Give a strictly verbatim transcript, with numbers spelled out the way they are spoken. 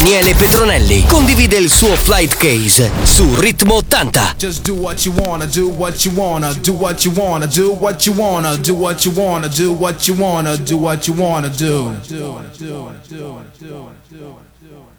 Daniele Petronelli condivide il suo flight case su Ritmo ottanta. Just do what you wanna, do what you wanna, do what you wanna, do what you wanna, do what you wanna, do what you wanna, do what you wanna do. Do, do, do, do, do, do.